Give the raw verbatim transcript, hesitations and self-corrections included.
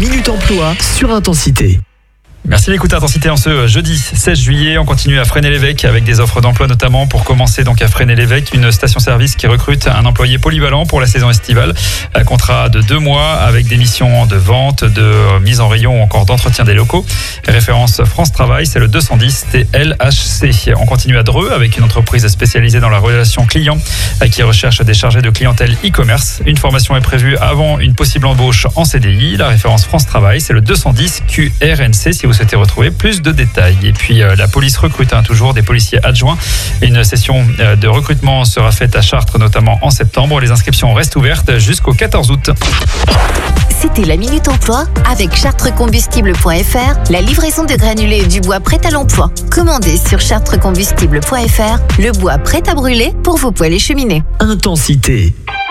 Minute Emploi sur Intensité. Merci d'écouter Intensité en ce jeudi seize juillet. On continue à Fresnay-l'Évêque avec des offres d'emploi notamment. Pour commencer donc à Fresnay-l'Évêque, une station-service qui recrute un employé polyvalent pour la saison estivale. Un contrat de deux mois avec des missions de vente, de mise en rayon ou encore d'entretien des locaux. Référence France Travail, c'est le deux cent dix T L H C. On continue à Dreux avec une entreprise spécialisée dans la relation client qui recherche des chargés de clientèle e-commerce. Une formation est prévue avant une possible embauche en C D I. La référence France Travail, c'est le deux cent dix Q R N C si vous souhaitez retrouver plus de détails. Et puis euh, la police recrute hein, toujours des policiers adjoints. Une session euh, de recrutement sera faite à Chartres notamment en septembre. Les inscriptions restent ouvertes jusqu'au quatorze août. C'était la Minute Emploi avec chartrecombustible point f r, la livraison de granulés et du bois prêt à l'emploi. Commandez sur chartrecombustible point f r le bois prêt à brûler pour vos poêles et cheminées. Intensité.